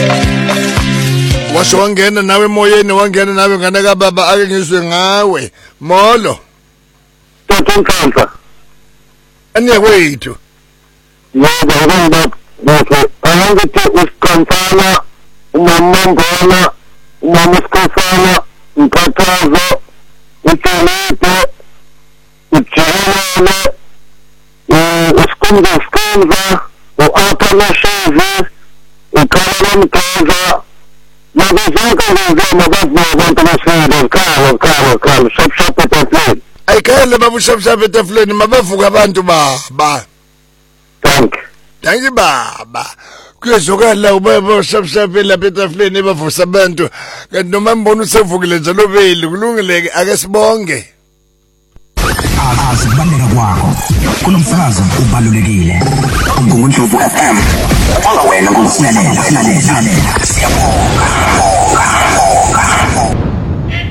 Washo wangena nawe emoyeni wangena nawe ngane kababa ake ngizwe ngawe molo Tontonsa aniye kwethu yebo ngeke angithi usikhonsana umama mbona umama usikhonsana umphathazo uTelete uJelele uSikhonza uAphanasheze uKhalamkaza mabazonke ngizama abantu basele khalo shop etafuleni ayikhele babushapshap etafuleni mabavuka abantu baba Thank you baba kuyezokala ubaba shapshap lapha etafuleni bavusa abantu kanti noma mbona usevukile njalo beli kulungileke ake sibonge Asibaleka kwakho kunomsakazo ubalulekile uNgungundlovu FM wanga wena ngokusilalela siyabonga